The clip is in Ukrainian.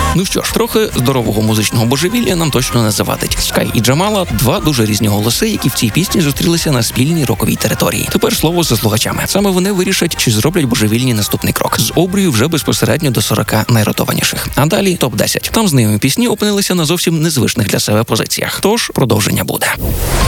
Ну що ж, трохи здорового музичного божевілля нам точно не завадить. Скай і Джамала – два дуже різні голоси, які в цій пісні зустрілися на спільній роковій території. Тепер слово за слухачами. Саме вони вирішать, чи зроблять божевільні наступний крок. З обрію вже безпосередньо до 40 найротованіших. А далі топ-10. Там знайомі пісні опинилися на зовсім незвичних для себе позиціях. Тож продовження буде.